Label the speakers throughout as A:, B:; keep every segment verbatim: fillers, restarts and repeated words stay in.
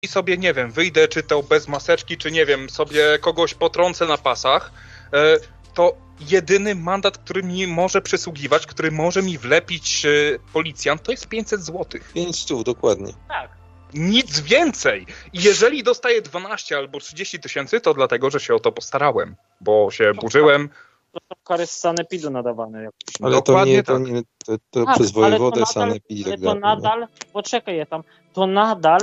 A: sobie, nie wiem, wyjdę, czy to bez maseczki, czy nie wiem, sobie kogoś potrącę na pasach, to jedyny mandat, który mi może przysługiwać, który może mi wlepić policjant, to jest pięćset złotych.
B: pięćset, dokładnie.
C: Tak.
A: Nic więcej. I jeżeli dostaję dwanaście albo trzydzieści tysięcy, to dlatego, że się o to postarałem, bo się burzyłem.
C: To są kary z sanepidu nadawane. Jakoś.
B: Ale
A: Dokładnie
B: to nie, to, nie, to, to tak, przez wojewodę sanepid i tak dalej.
C: Ale to nadal, poczekaj ja tam, to nadal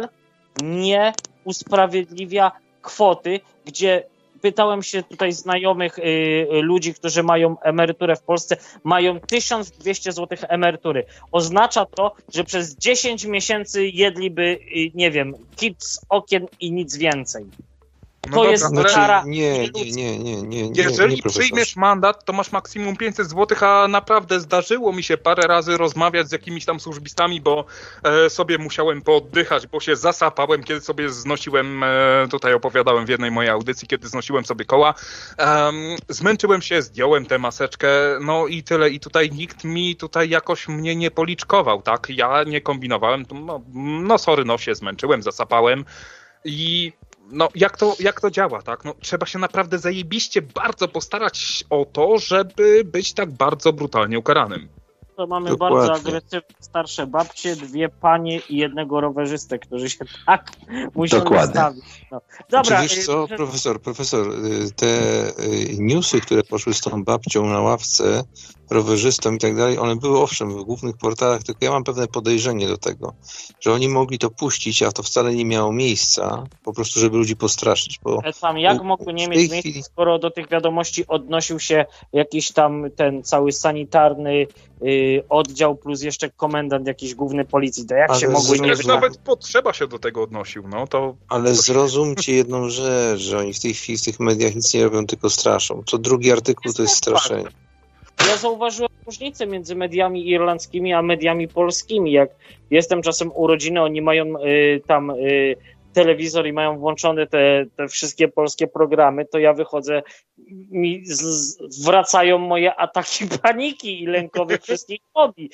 C: nie usprawiedliwia kwoty, gdzie pytałem się tutaj znajomych y, y, ludzi, którzy mają emeryturę w Polsce, mają tysiąc dwieście złotych emerytury. Oznacza to, że przez dziesięć miesięcy jedliby, y, nie wiem, kit z okien i nic więcej.
A: No
C: to
A: dobra,
C: jest
A: znaczy,
C: kara.
B: Nie, nie, nie, nie, nie. nie
A: Jeżeli
B: nie,
A: przyjmiesz mandat, to masz maksimum pięćset złotych, a naprawdę zdarzyło mi się parę razy rozmawiać z jakimiś tam służbistami, bo e, sobie musiałem pooddychać, bo się zasapałem, kiedy sobie znosiłem, e, tutaj opowiadałem w jednej mojej audycji, kiedy znosiłem sobie koła. E, zmęczyłem się, zdjąłem tę maseczkę, no i tyle. I tutaj nikt mi tutaj jakoś mnie nie policzkował, tak? Ja nie kombinowałem, no, no sorry, no się zmęczyłem, zasapałem i... No, jak to, jak to działa, tak? No, trzeba się naprawdę zajebiście bardzo postarać o to, żeby być tak bardzo brutalnie ukaranym.
C: To mamy
B: Dokładnie.
C: bardzo agresywne starsze babcie, dwie panie i jednego rowerzystę, którzy się tak muszą nastawić. No. Dobra.
B: Czy wiesz co,
C: że...
B: profesor, profesor, te newsy, które poszły z tą babcią na ławce, rowerzystą i tak dalej, one były owszem w głównych portalach, tylko ja mam pewne podejrzenie do tego, że oni mogli to puścić, a to wcale nie miało miejsca, po prostu, żeby ludzi postraszyć. Bo
C: tam jak mogły nie mieć miejsca, chwili... skoro do tych wiadomości odnosił się jakiś tam ten cały sanitarny yy, oddział plus jeszcze komendant jakiś główny policji, to jak ale się mogły nie...
A: Nawet potrzeba się do tego odnosił, no to...
B: Ale zrozumcie jedną rzecz, że oni w tej chwili w tych mediach nic nie robią, tylko straszą. Co drugi artykuł to jest straszenie.
C: Ja zauważyłem różnicę między mediami irlandzkimi a mediami polskimi. Jak jestem czasem u rodziny, oni mają y, tam y, telewizor i mają włączone te, te wszystkie polskie programy, to ja wychodzę, mi z, z, wracają moje ataki paniki i lękowych wszystkich fobii.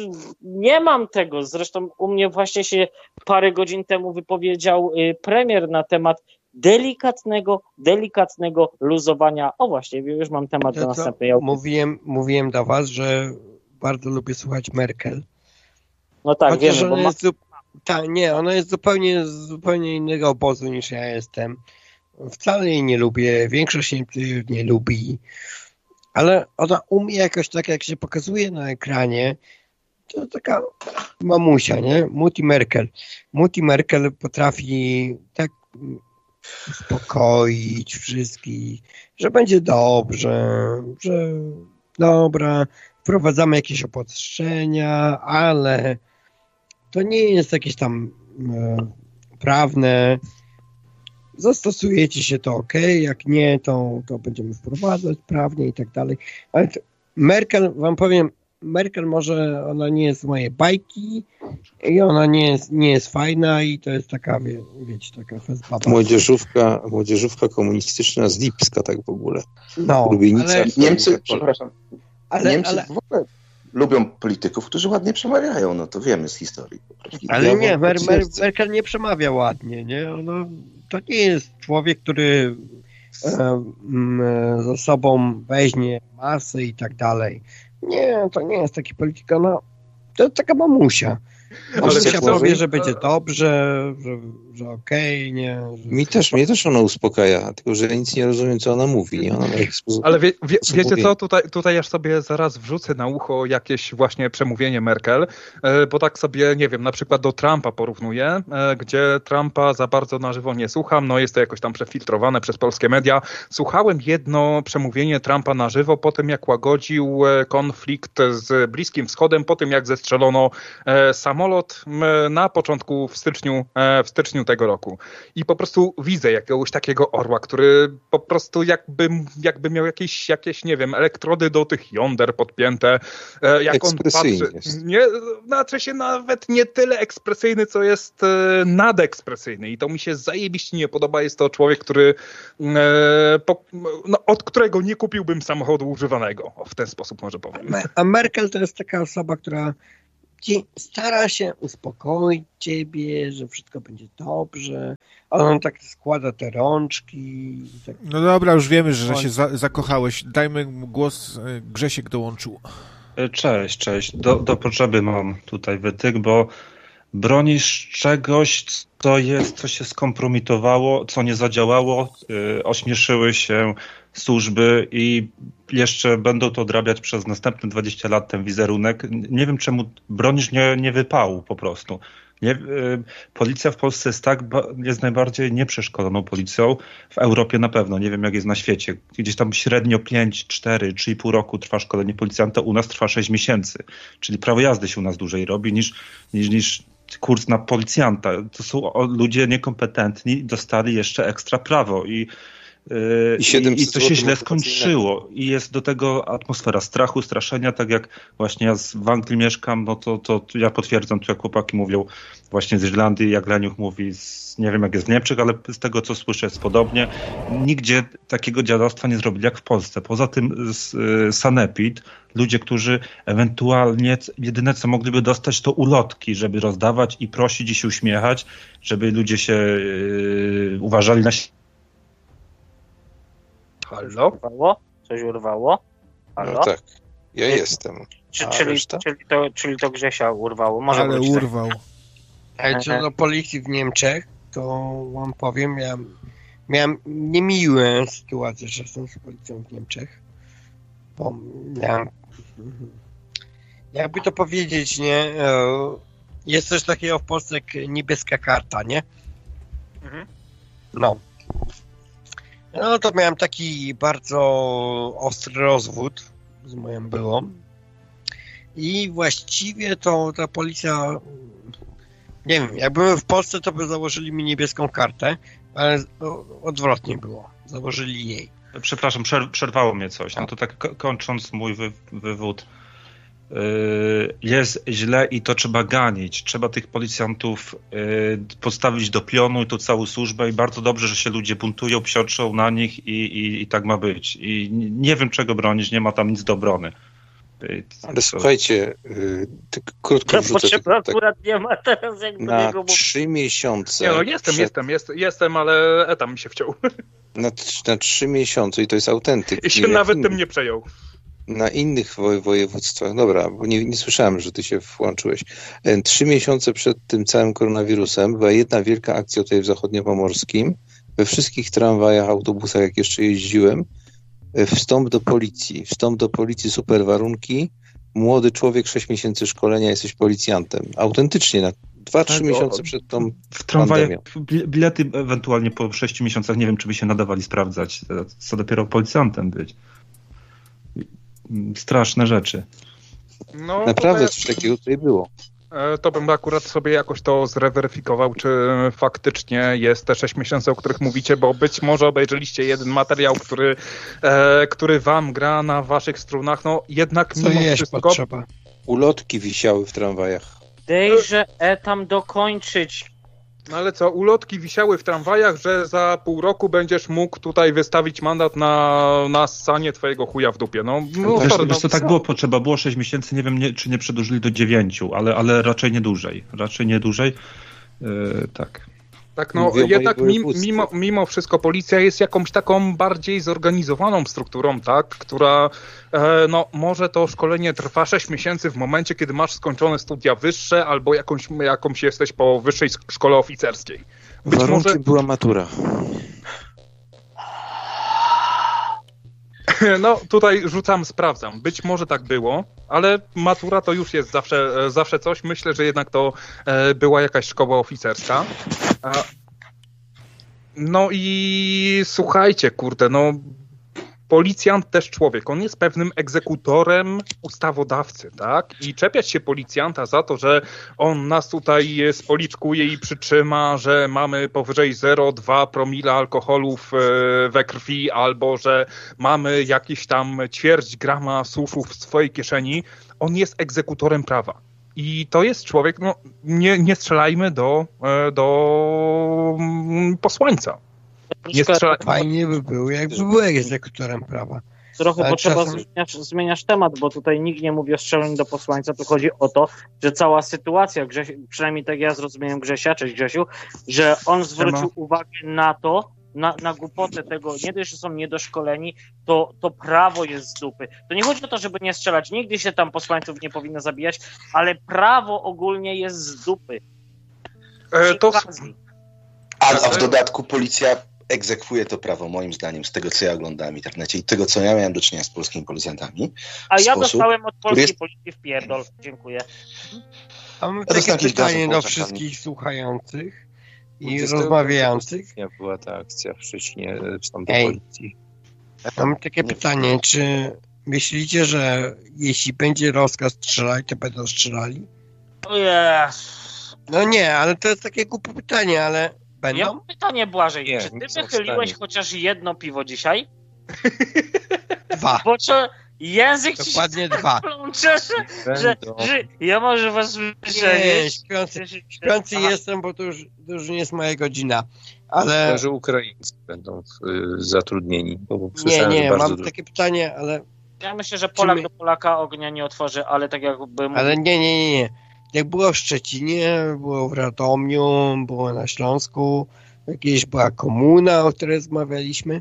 C: Nie mam tego. Zresztą u mnie właśnie się parę godzin temu wypowiedział y, premier na temat delikatnego, delikatnego luzowania. O właśnie, już mam temat
D: to,
C: do następnej audycji.
D: Mówiłem, mówiłem do was, że bardzo lubię słuchać Merkel.
C: No tak,
D: Chociaż
C: wiemy, bo
D: ona
C: ma...
D: jest, ta, nie, ona jest zupełnie z zupełnie innego obozu niż ja jestem. Wcale jej nie lubię, większość jej nie lubi, ale ona umie jakoś tak, jak się pokazuje na ekranie, to taka mamusia, nie? Mutti Merkel. Mutti Merkel potrafi tak uspokoić wszystkich, że będzie dobrze, że dobra, wprowadzamy jakieś obostrzenia, ale to nie jest jakieś tam e, prawne. Zastosujecie się, to ok, jak nie, to, to będziemy wprowadzać prawnie i tak dalej. Ale to Merkel, wam powiem, Merkel może, ona nie jest z mojej bajki i ona nie jest, nie jest fajna i to jest taka, wie, wiecie, taka fezbaba.
B: Młodzieżówka, młodzieżówka komunistyczna z Lipska, tak w ogóle.
D: No,
B: ale...
E: Niemcy, przepraszam,
D: ale,
E: Niemcy
D: ale...
E: w ogóle lubią polityków, którzy ładnie przemawiają, no to wiemy z historii. Po prostu.
D: Ale nie, Mer, Mer, Merkel nie przemawia ładnie, nie? Ona, to nie jest człowiek, który e, m, za sobą weźmie masę i tak dalej. Nie, to nie jest taki polityk, ona to jest taka mamusia. Mamusia powie, że będzie dobrze, że, że okej, okay, nie. Że...
B: Mi też, mnie też ona uspokaja, tylko że ja nic nie rozumiem, co ona mówi. Nie? Ona sposób,
A: Ale wie, wie, wiecie co, tutaj, tutaj aż sobie zaraz wrzucę na ucho jakieś właśnie przemówienie Merkel, bo tak sobie, nie wiem, na przykład do Trumpa porównuję, gdzie Trumpa za bardzo na żywo nie słucham, no jest to jakoś tam przefiltrowane przez polskie media. Słuchałem jedno przemówienie Trumpa na żywo po tym, jak łagodził konflikt z Bliskim Wschodem, po tym, jak zestrzelono samolot na początku w styczniu, w styczniu tego roku. I po prostu widzę jakiegoś takiego orła, który po prostu jakby, jakby miał jakieś, jakieś, nie wiem, elektrody do tych jąder podpięte. Jak on patrzy, nie, znaczy się nawet nie tyle ekspresyjny, co jest nadekspresyjny. I to mi się zajebiście nie podoba. Jest to człowiek, który po, no, od którego nie kupiłbym samochodu używanego. O, w ten sposób może powiem.
D: A Merkel to jest taka osoba, która ci stara się uspokoić ciebie, że wszystko będzie dobrze, a on tak składa te rączki. Tak...
F: No dobra, już wiemy, że się za- zakochałeś. Dajmy mu głos, Grzesiek dołączył.
G: Cześć, cześć. Do, do potrzeby mam tutaj wytyk, bo bronisz czegoś, co jest, co się skompromitowało, co nie zadziałało, yy, ośmieszyły się służby i jeszcze będą to odrabiać przez następne dwadzieścia lat ten wizerunek. Nie wiem, czemu bronisz nie, nie wypału po prostu. Nie, yy, policja w Polsce jest tak, jest najbardziej nieprzeszkoloną policją, w Europie na pewno, nie wiem jak jest na świecie. Gdzieś tam średnio pięć, cztery, trzy i pół roku trwa szkolenie policjanta, u nas trwa sześć miesięcy, czyli prawo jazdy się u nas dłużej robi niż, niż, niż kurs na policjanta. To są ludzie niekompetentni, dostali jeszcze ekstra prawo i I, I, I to się źle skończyło. I jest do tego atmosfera strachu, straszenia, tak jak właśnie ja w Anglii mieszkam, no to, to, to ja potwierdzam, to jak chłopaki mówią właśnie z Irlandii, jak Leniuch mówi, z, nie wiem jak jest w Niemczech, ale z tego co słyszę jest podobnie. Nigdzie takiego dziadostwa nie zrobili jak w Polsce. Poza tym z, y, sanepid, ludzie, którzy ewentualnie jedyne co mogliby dostać to ulotki, żeby rozdawać i prosić i się uśmiechać, żeby ludzie się y, uważali na siebie.
C: Halo? Urwało? Coś urwało? Halo?
B: No tak, ja jestem.
C: Czy, czyli, czyli, to, czyli to Grzesia urwało. Może
F: Ale urwał.
D: Ale co do policji w Niemczech, to wam powiem, miałem, miałem niemiłe sytuacje czasem z policją w Niemczech. Bo miałem, jakby to powiedzieć, nie? Jest coś takiego w Polsce jak niebieska karta, nie? Mhm. No. No to miałem taki bardzo ostry rozwód z moją byłą i właściwie to ta policja, nie wiem, jak byłem w Polsce, to by założyli mi niebieską kartę, ale odwrotnie było, założyli jej.
G: Przepraszam, przerwało mnie coś, no to tak kończąc mój wy, wywód. Jest źle i to trzeba ganić. Trzeba tych policjantów postawić do pionu i to całą służbę i bardzo dobrze, że się ludzie buntują, psioczą na nich i, i, i tak ma być. I nie wiem czego bronić, nie ma tam nic do obrony.
B: Ale to... słuchajcie, tylko krótko wrzucę.
C: Potrzeby akurat tak, nie ma teraz jak
B: na
C: niego, bo...
B: trzy miesiące.
A: Nie no, jestem, przed... jestem, jest, jestem, ale etam mi się wciął.
B: Na, na trzy miesiące i to jest autentyk.
A: I się nawet tym nie przejął.
B: Na innych wo- województwach, dobra, bo nie, nie słyszałem, że ty się włączyłeś. Trzy miesiące przed tym całym koronawirusem była jedna wielka akcja tutaj w Zachodniopomorskim. We wszystkich tramwajach, autobusach, jak jeszcze jeździłem, wstąp do policji. Wstąp do policji, super warunki. Młody człowiek, sześć miesięcy szkolenia, jesteś policjantem. Autentycznie, na dwa, trzy tak, miesiące przed tą
G: w tramwajach bilety ewentualnie po sześciu miesiącach, nie wiem, czy by się nadawali sprawdzać, co dopiero policjantem być. Straszne rzeczy.
B: No, naprawdę coś ja... takiego tutaj było.
A: To bym akurat sobie jakoś to zreweryfikował, czy faktycznie jest te sześć miesięcy, o których mówicie, bo być może obejrzeliście jeden materiał, który, e, który wam gra na waszych strunach, no jednak
D: co mimo wszystko... Potrzeba.
B: Ulotki wisiały w tramwajach.
C: Dejże e tam dokończyć.
A: No ale co, ulotki wisiały w tramwajach, że za pół roku będziesz mógł tutaj wystawić mandat na, na ssanie twojego chuja w dupie. No, no
G: wiesz, wiesz co, tak było, potrzeba było sześć miesięcy, nie wiem, nie, czy nie przedłużyli do dziewięciu, ale, ale raczej nie dłużej. Raczej nie dłużej, yy, tak.
A: Tak, no jednak mimo, mimo, mimo wszystko policja jest jakąś taką bardziej zorganizowaną strukturą, tak, która e, no może to szkolenie trwa sześć miesięcy w momencie, kiedy masz skończone studia wyższe albo jakąś, jakąś jesteś po wyższej szkole oficerskiej.
B: Być Warunkiem może... była matura.
A: No tutaj rzucam, sprawdzam. Być może tak było, ale matura to już jest zawsze, zawsze coś. Myślę, że jednak to e, była jakaś szkoła oficerska. A, no i słuchajcie, kurde, no policjant też człowiek. On jest pewnym egzekutorem ustawodawcy, tak? I czepiać się policjanta za to, że on nas tutaj spoliczkuje i przytrzyma, że mamy powyżej zero przecinek dwa promila alkoholów we krwi, albo że mamy jakieś tam ćwierć grama sufów w swojej kieszeni. On jest egzekutorem prawa. I to jest człowiek, no nie, nie strzelajmy do, do posłańca.
D: Nie strzelaj... Fajnie by było, jakby był egzekutorem prawa.
C: trochę
D: Ale
C: potrzeba
D: czasem-
C: zmieniać, zmieniać temat, bo tutaj nikt nie mówi o strzelaniu do posłańca, tu chodzi o to, że cała sytuacja, Grześ, przynajmniej tak ja zrozumiałem Grzesia, cześć Grzesiu, że on zwrócił uwagę na to, na, na głupotę tego, nie dość, że są niedoszkoleni, to, to prawo jest z dupy. To nie chodzi o to, żeby nie strzelać, nigdy się tam posłańców nie powinno zabijać, ale prawo ogólnie jest z dupy.
A: E, to,
E: A, a w dodatku policja egzekwuje to prawo, moim zdaniem, z tego, co ja oglądałem w internecie i tego, co ja miałem do czynienia z polskimi policjantami.
C: A ja
E: sposób,
C: dostałem od polskiej
E: jest-
C: policji w pierdol. Dziękuję.
D: A mam
E: Ja
D: takie
E: dostałem jakieś
D: pytanie
E: gazów
D: do
E: oczekami.
D: wszystkich słuchających i
B: dwudziestego
D: rozmawiających.
B: stycznia była ta akcja w Szczecinie, wstąp do
D: Ej.
B: policji.
D: Mam takie pytanie, czy myślicie, że jeśli będzie rozkaz strzelaj, to będą strzelali?
C: O Jezus.
D: No nie, ale to jest takie głupie pytanie, ale
C: Ja
D: będą?
C: mam pytanie, Błażej,
B: Nie,
C: czy ty
B: nie są w
C: wychyliłeś
B: stanie.
C: chociaż jedno piwo dzisiaj?
D: Dwa.
C: Bo co, język ci się
D: Dokładnie dwa.
C: plącze, że, że,
B: Będą.
C: że ja może was
D: Nie,
C: wyprzedzić.
D: śpiący, śpiący
C: Aha.
D: jestem, bo to już, to już nie jest moja godzina. Ale
B: Myślę, że Ukraińcy będą y, zatrudnieni, bo
D: nie,
B: słyszałem, że
D: nie,
B: bardzo
D: mam
B: dużo.
D: takie pytanie, ale,
C: Ja myślę, że Polak
D: my-
C: do Polaka ognia nie otworzy, ale tak jakby
D: ale nie, nie, nie, nie. Jak było w Szczecinie, było w Radomiu, było na Śląsku, jakieś była komuna, o której rozmawialiśmy.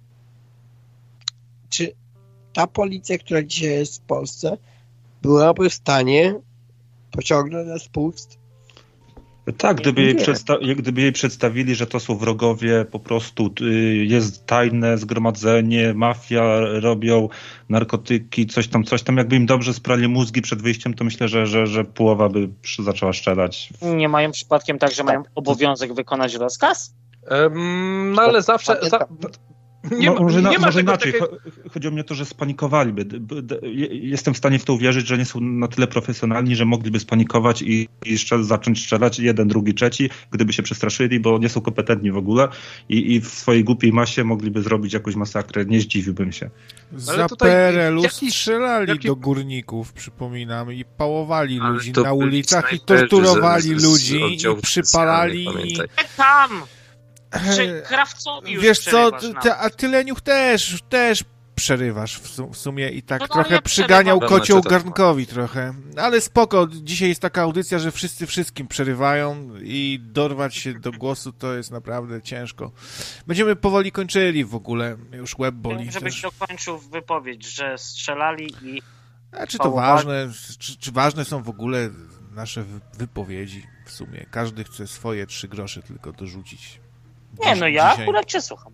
D: Czy ta policja, która dzisiaj jest w Polsce, byłaby w stanie pociągnąć na spust?
G: Tak, gdyby jej,
B: Nie.
G: przedsta- gdyby jej przedstawili, że to są wrogowie, po prostu y, jest tajne zgromadzenie, mafia robią narkotyki, coś tam, coś tam, jakby im dobrze sprali mózgi przed wyjściem, to myślę, że, że, że połowa by przy- zaczęła strzelać.
C: nie mają przypadkiem tak, że mają obowiązek wykonać rozkaz?
A: em, no ale zawsze... Za, nie,
G: Mo- może
A: nie
G: na,
A: ma
G: może
A: tego
G: inaczej.
A: takiego...
G: Cho- Chodzi o mnie to, że spanikowaliby. D- b- d- je- Jestem w stanie w to uwierzyć, że nie są na tyle profesjonalni, że mogliby spanikować i, i jeszcze zacząć strzelać jeden, drugi, trzeci, gdyby się przestraszyli, bo nie są kompetentni w ogóle i, i w swojej głupiej masie mogliby zrobić jakąś masakrę. Nie zdziwiłbym się.
F: Za
A: tutaj
F: P R L u
A: jakiś-
F: strzelali
A: jaki-
F: do górników, przypominam, i pałowali
B: Ale
F: ludzi
B: to
F: na
B: byli
F: ulicach i
B: snajperzy
F: torturowali
B: z- z
F: ludzi i
B: oddziałów
F: przypalali.
B: specjalnych,
F: I...
B: pamiętaj.
C: Tam! Że Krawcowi już
F: Wiesz co,
C: przerywasz
F: ty,
C: nam.
F: ty, a ty Leniuch też, też przerywasz w, su- w sumie i tak
C: No, no,
F: trochę
C: ja
F: przyganiał
B: przerywam.
F: kocioł
B: Pewno, że tak.
F: garnkowi trochę. Ale spoko, dzisiaj jest taka audycja, że wszyscy wszystkim przerywają i dorwać się do głosu to jest naprawdę ciężko. Będziemy powoli kończyli w ogóle, już łeb boli
C: Żebyś
F: też.
C: dokończył wypowiedź, że strzelali i
F: A czy to
C: pałowali.
F: ważne, czy, czy ważne są w ogóle nasze wy- wypowiedzi w sumie? Każdy chce swoje trzy grosze tylko dorzucić.
C: Nie,
F: Dziś-
C: no ja
F: dzisiaj.
C: akurat cię słucham.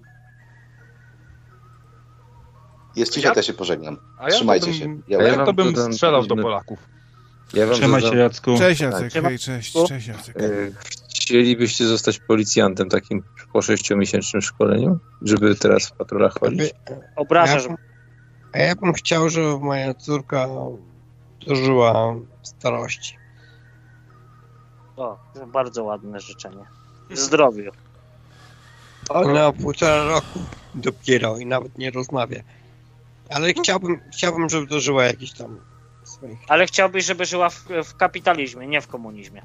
E: Jest
A: Ja-
E: dzisiaj, też się pożegnam.
A: A ja
E: Trzymajcie
A: to bym,
E: się.
A: Ja,
E: Ja
A: ja
B: wam
A: to bym
B: dodam
A: strzelał do
B: inne-
A: Polaków.
B: Ja wam
G: Trzymaj się,
B: dodam,
G: Jacku.
F: Cześć Jacek,
C: Tak.
F: hej, cześć, cześć Jacek.
B: e, chcielibyście zostać policjantem takim po sześciomiesięcznym szkoleniu, żeby teraz w patrolach chodzić?
C: Obrażasz
D: Ja, a ja bym chciał, żeby moja córka dożyła starości.
C: O, to bardzo ładne życzenie. Zdrowiu.
D: Ona półtora roku dopiero i nawet nie rozmawia. Ale chciałbym, chciałbym, żeby dożyła jakichś tam swoich...
C: Ale chciałbyś, żeby żyła w, w kapitalizmie, nie w komunizmie.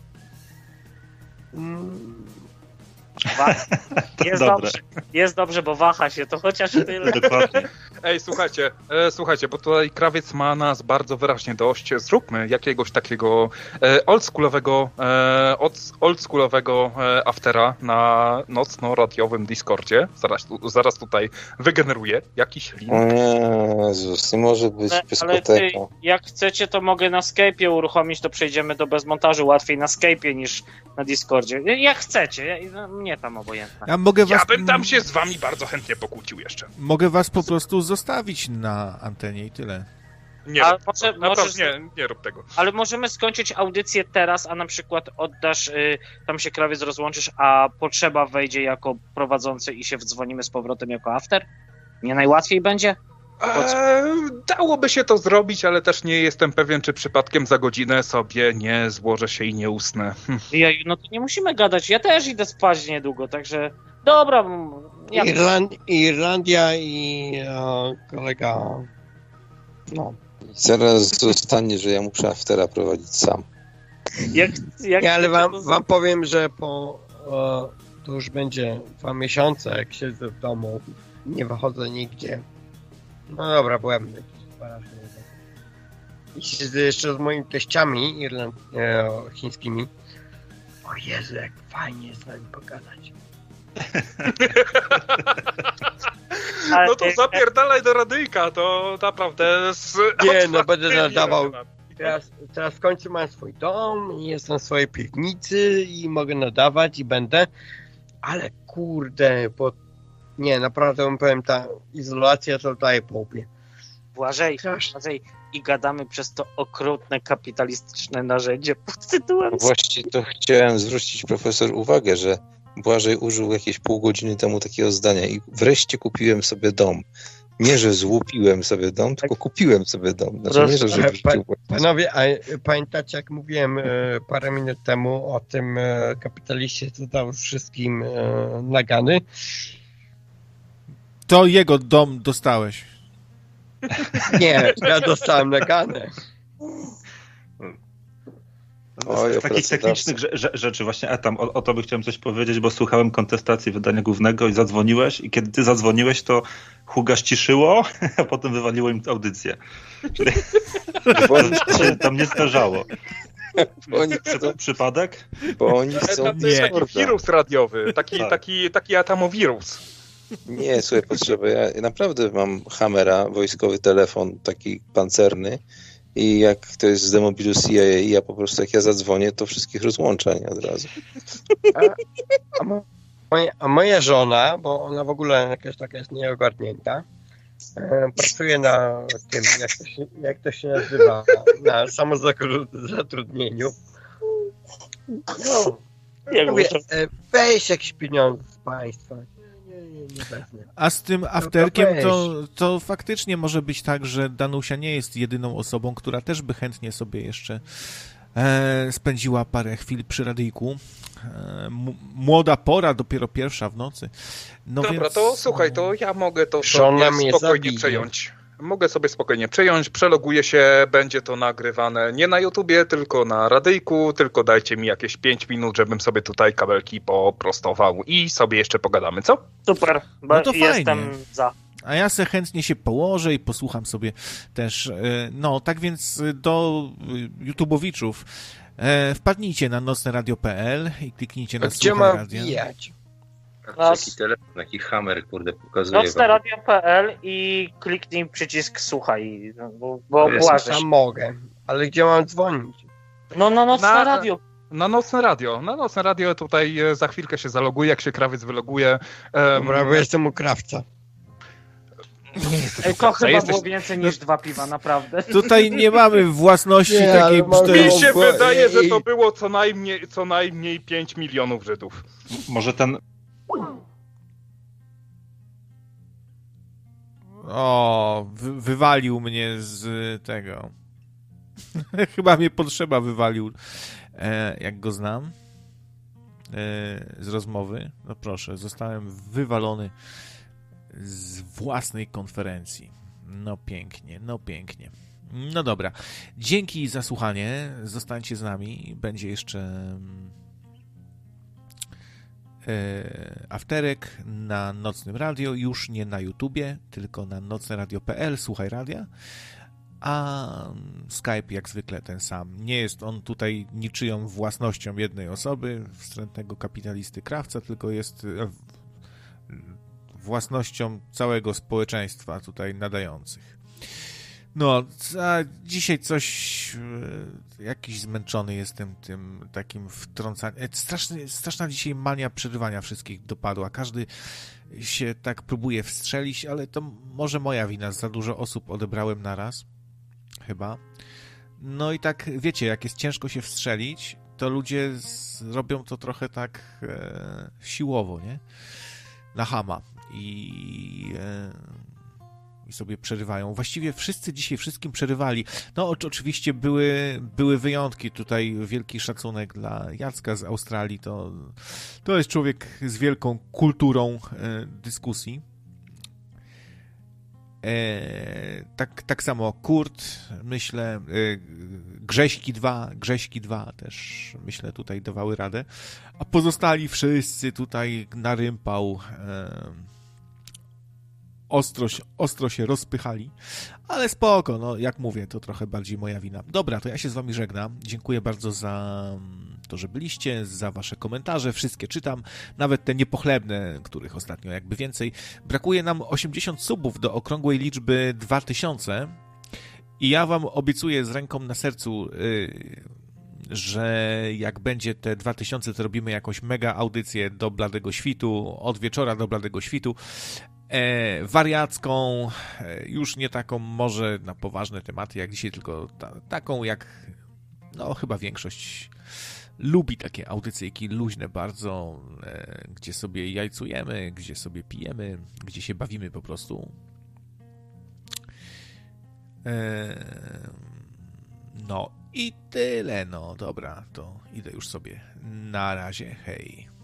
D: Mm,
C: Wa- jest,
G: Dobre.
C: dobrze, jest dobrze, bo waha się, to chociaż tyle.
G: Dokładnie.
A: Ej, słuchajcie, e, słuchajcie, bo tutaj krawiec ma nas bardzo wyraźnie dość. Zróbmy jakiegoś takiego e, oldschoolowego, e, od- oldschoolowego e, aftera na nocno-radiowym Discordzie. Zaraz, tu, zaraz tutaj wygeneruję jakiś link.
B: O Jezus, nie może być
C: Ale,
B: bez
C: ale ty,
B: koteka.
C: jak chcecie, to mogę na Skype'ie uruchomić, to przejdziemy do bezmontażu łatwiej na Skype'ie niż na Discordzie. Jak chcecie, ja, no, mnie tam obojętne.
F: Ja mogę was,
A: Ja bym tam się z wami bardzo chętnie pokłócił jeszcze.
F: mogę was po prostu zostawić na antenie i tyle.
A: Nie,
C: A
A: rób,
C: może-
A: naprawdę,
C: możesz-
A: nie, nie rób tego.
C: Ale możemy skończyć audycję teraz, a na przykład oddasz, y, tam się krawiec rozłączysz, a potrzeba wejdzie jako prowadzący i się wdzwonimy z powrotem jako after? Nie najłatwiej będzie?
A: Eee, dałoby się to zrobić, ale też nie jestem pewien, czy przypadkiem za godzinę sobie nie złożę się i nie usnę. Hm.
C: Jeju, no to nie musimy gadać, ja też idę spać niedługo, także dobra. m, Ja...
D: Irland, Irlandia i e, kolega... No.
B: Zaraz zostanie, że ja muszę aftera prowadzić sam.
C: Jak, jak
D: Nie, ale wam,
C: to-
D: wam powiem, że po... E, to już będzie dwa miesiące, jak siedzę w domu, nie wychodzę nigdzie. No dobra, byłem I jeszcze z moimi teściami irland... e, chińskimi. O Jezu, jak fajnie z wami pogadać.
A: No to zapierdalaj do radyjka, to naprawdę... Z...
D: Nie, no będę nadawał. Teraz, teraz w końcu mam swój dom i jestem w swojej piwnicy i mogę nadawać i będę. Ale kurde, bo nie, naprawdę wam powiem, ta izolacja to daje po łbie.
C: Błażej, Błażej, i gadamy przez to okrutne kapitalistyczne narzędzie pod tytułem...
B: Właśnie to chciałem zwrócić profesor uwagę, że Błażej użył jakieś pół godziny temu takiego zdania i wreszcie kupiłem sobie dom. Nie, że złupiłem sobie dom, tylko kupiłem sobie dom. Znaczy nie, że, że wrzucił...
D: Panowie, a pamiętacie, jak mówiłem e, parę minut temu o tym e, kapitaliście, co dał wszystkim e, nagany?
F: To jego dom dostałeś.
D: Nie, ja dostałem nagane.
G: No, z takich technicznych rze- rzeczy właśnie, a tam o, o to by chciałem coś powiedzieć, bo słuchałem kontestacji wydania głównego i zadzwoniłeś i kiedy ty zadzwoniłeś, to Huga ściszyło, a potem wywaliło im audycję. Bo to się tam nie zdarzało.
B: Bo oni
G: chcą... Przypadek?
B: Bo oni chcą...
A: To jest taki wirus radiowy, taki, tak. taki, taki atomowirus.
B: Nie, słuchaj, potrzeba. Ja naprawdę mam Hammera, wojskowy telefon, taki pancerny. I jak to jest z demobilu C I A, ja po prostu jak ja zadzwonię, to wszystkich rozłącza, nie od razu.
D: A, a, moja, a moja żona, bo ona w ogóle jakaś taka jest nieogarnięta, e, pracuje na tym, jak to się, jak to się nazywa, na samozatrudnieniu. No, mówię, e, weź jakieś pieniądze z państwa.
F: A z tym afterkiem to, to faktycznie może być tak, że Danusia nie jest jedyną osobą, która też by chętnie sobie jeszcze e, spędziła parę chwil przy radyjku. E, m- młoda pora, dopiero pierwsza w nocy. No
A: Dobra,
F: więc...
A: to słuchaj, to ja mogę to sobie spokojnie przejąć. Mogę sobie spokojnie przejąć, przeloguję się, będzie to nagrywane nie na YouTubie, tylko na radyjku, tylko dajcie mi jakieś pięć minut, żebym sobie tutaj kabelki poprostował i sobie jeszcze pogadamy, co?
C: Super,
F: no to
C: jestem
F: fajnie.
C: za.
F: A ja se chętnie się położę i posłucham sobie też. No, tak więc do YouTubeowiczów wpadnijcie na nocne radio kropka p l i kliknijcie na
D: Gdzie
F: Słuchaj
D: mam
F: Radio.
D: wbijać?
B: Taki telefon, taki hammer, kurde, pokazuje
C: nocne radio kropka p l i kliknij przycisk słuchaj, bo, bo
D: ja
C: Błażej.
D: mogę, ale gdzie mam dzwonić?
C: No, no, nocne
A: na,
C: radio.
A: Na nocne radio. Na nocne radio tutaj za chwilkę się zaloguje, jak się krawiec wyloguje. Um,
D: Dobra, bo jestem u krawca.
C: Ej, to chyba jesteś... było więcej niż dwa piwa, naprawdę.
F: Tutaj nie mamy własności
D: nie,
F: takiej...
A: Mi się bo... wydaje, że to było co najmniej, co najmniej pięć milionów Żydów.
G: Może ten...
F: O, wy- wywalił mnie z tego. Chyba mnie Potrzeba wywalił, e, jak go znam, e, z rozmowy. No proszę, zostałem wywalony z własnej konferencji. No pięknie, no pięknie. No dobra. Dzięki za słuchanie. Zostańcie z nami. Będzie jeszcze afterek na Nocnym Radio, już nie na YouTubie, tylko na nocne radio kropka p l, słuchaj radia, a Skype jak zwykle ten sam. Nie jest on tutaj niczyją własnością jednej osoby, wstrętnego kapitalisty Krawca, tylko jest własnością całego społeczeństwa tutaj nadających. No, a dzisiaj coś, jakiś zmęczony jestem tym takim wtrącaniem. Straszny, straszna dzisiaj mania przerywania wszystkich dopadła. Każdy się tak próbuje wstrzelić, ale to może moja wina. Za dużo osób odebrałem naraz. Chyba. No i tak, wiecie, jak jest ciężko się wstrzelić, to ludzie robią to trochę tak e, siłowo, nie? Na chama. I... E, i sobie przerywają. Właściwie wszyscy dzisiaj wszystkim przerywali. No oczywiście były, były wyjątki. Tutaj wielki szacunek dla Jacka z Australii. To, to jest człowiek z wielką kulturą e, dyskusji. E, tak, tak samo Kurt, myślę, e, Grześki dwa, Grześki dwa też, myślę, tutaj dawały radę. A pozostali wszyscy tutaj na rympał e, ostro, ostro się rozpychali, ale spoko, no jak mówię, to trochę bardziej moja wina. Dobra, to ja się z wami żegnam. Dziękuję bardzo za to, że byliście, za wasze komentarze, wszystkie czytam, nawet te niepochlebne, których ostatnio jakby więcej. Brakuje nam osiemdziesiąt subów do okrągłej liczby dwa tysiące i ja wam obiecuję z ręką na sercu, yy, że jak będzie te dwa tysiące, to robimy jakąś mega audycję do Bladego Świtu, od wieczora do Bladego Świtu, e, wariacką, e, już nie taką może na poważne tematy jak dzisiaj, tylko ta, taką jak, no chyba większość lubi takie audycyjki luźne bardzo, e, gdzie sobie jajcujemy, gdzie sobie pijemy, gdzie się bawimy po prostu. E, no i tyle, no dobra, to idę już sobie. Na razie, hej.